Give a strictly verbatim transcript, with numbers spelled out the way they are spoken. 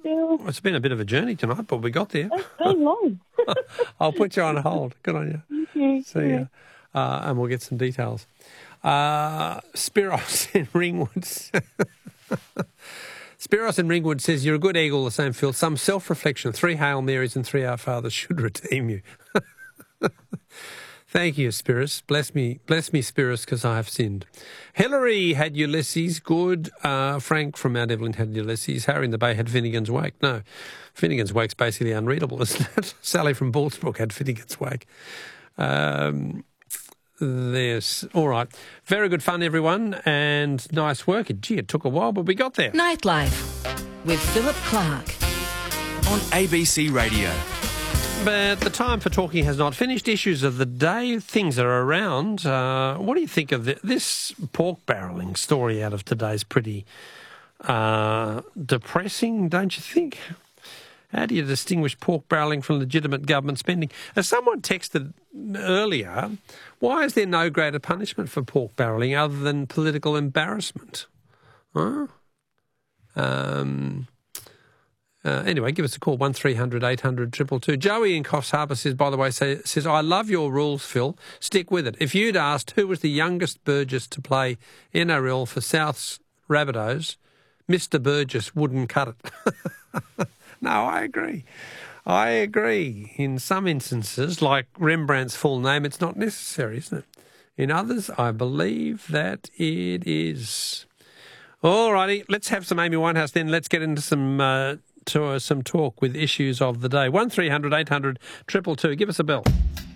Phil? It's been a bit of a journey tonight, but we got there. It's been long. I'll put you on hold. Good on you. Thank you. See ya. Uh, and we'll get some details. Uh, Spiros in Ringwood. Spiros in Ringwood says, you're a good egg all the same, Phil. Some self-reflection, three Hail Marys and three Our Fathers should redeem you. Thank you, Spiros. Bless me, bless me, Spiros, because I have sinned. Hillary had Ulysses. Good. Uh, Frank from Mount Evelyn had Ulysses. Harry in the Bay had Finnegan's Wake. No, Finnegan's Wake's basically unreadable, isn't it? Sally from Bullsbrook had Finnegan's Wake. Um, there's all right. Very good fun, everyone, and nice work. Gee, it took a while, but we got there. Nightlife with Philip Clark on A B C Radio. But the time for talking has not finished. Issues of the day, things are around. Uh, what do you think of the, this pork barrelling story out of today's pretty uh, depressing, don't you think? How do you distinguish pork barrelling from legitimate government spending? As someone texted earlier, why is there no greater punishment for pork barrelling other than political embarrassment? Huh? Um... Uh, anyway, give us a call, one three hundred eight hundred two two two. Joey in Coffs Harbour says, by the way, say, says, I love your rules, Phil. Stick with it. If you'd asked who was the youngest Burgess to play N R L for South's Rabbitohs, Mister Burgess wouldn't cut it. No, I agree. I agree. In some instances, like Rembrandt's full name, it's not necessary, isn't it? In others, I believe that it is. All righty, let's have some Amy Winehouse then. Let's get into some... Uh, to uh, some talk with issues of the day. one three hundred eight hundred two two two. Give us a bell.